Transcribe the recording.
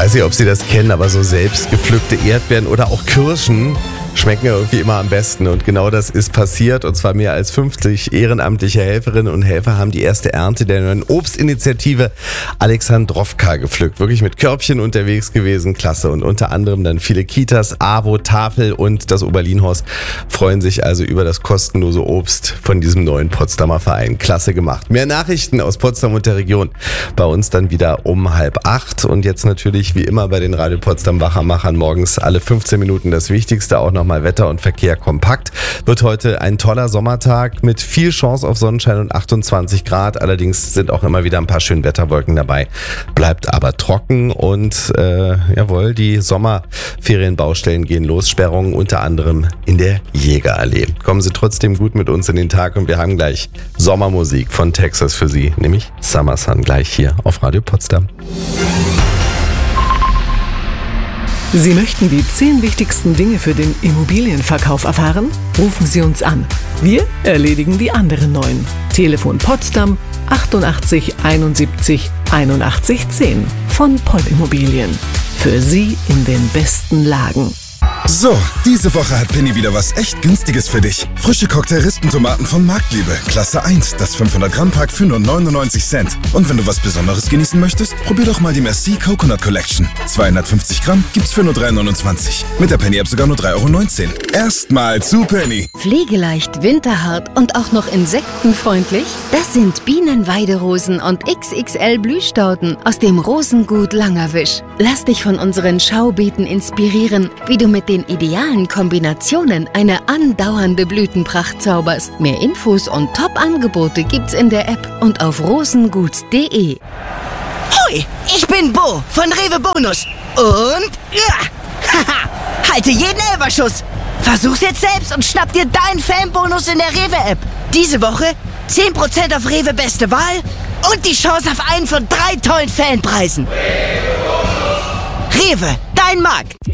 weiß nicht, ob Sie das kennen, aber so selbst gepflückte Erdbeeren oder auch Kirschen schmecken ja irgendwie immer am besten. Und genau das ist passiert. Und zwar mehr als 50 ehrenamtliche Helferinnen und Helfer haben die erste Ernte der neuen Obstinitiative Alexandrowka gepflückt. Wirklich mit Körbchen unterwegs gewesen. Klasse. Und unter anderem dann viele Kitas, AWO, Tafel und das Oberlinhaus freuen sich also über das kostenlose Obst von diesem neuen Potsdamer Verein. Klasse gemacht. Mehr Nachrichten aus Potsdam und der Region bei uns dann wieder um 7:30. Und jetzt natürlich wie immer bei den Radio Potsdam Wachermachern morgens alle 15 Minuten das Wichtigste, auch nochmal Wetter und Verkehr kompakt. Wird heute ein toller Sommertag mit viel Chance auf Sonnenschein und 28 Grad. Allerdings sind auch immer wieder ein paar Schönwetterwolken dabei. Bleibt aber trocken und die Sommerferienbaustellen gehen los. Sperrungen unter anderem in der Jägerallee. Kommen Sie trotzdem gut mit uns in den Tag und wir haben gleich Sommermusik von Texas für Sie, nämlich Summer Sun, gleich hier auf Radio Potsdam. Sie möchten die 10 wichtigsten Dinge für den Immobilienverkauf erfahren? Rufen Sie uns an. Wir erledigen die anderen 9. Telefon Potsdam 88 71 81 10 von Poll Immobilien. Für Sie in den besten Lagen. So, diese Woche hat Penny wieder was echt Günstiges für dich. Frische Cocktail-Rispentomaten von Marktliebe, Klasse 1, das 500-Gramm-Pack für nur 99 Cent. Und wenn du was Besonderes genießen möchtest, probier doch mal die Merci Coconut Collection. 250 Gramm gibt's für nur 3,29. Mit der Penny-App sogar nur 3,19 €. Erstmal zu Penny. Pflegeleicht, winterhart und auch noch insektenfreundlich? Das sind Bienenweiderosen und XXL Blühstauden aus dem Rosengut Langerwisch. Lass dich von unseren Schaubeeten inspirieren, wie du mit den idealen Kombinationen eine andauernde Blütenpracht zauberst. Mehr Infos und Top-Angebote gibt's in der App und auf rosengut.de. Hoi, ich bin Bo von Rewe Bonus. Und halte jeden Elferschuss. Versuch's jetzt selbst und schnapp dir deinen Fanbonus in der Rewe-App. Diese Woche 10% auf Rewe Beste Wahl und die Chance auf einen von 3 tollen Fanpreisen. Rewe, dein Markt.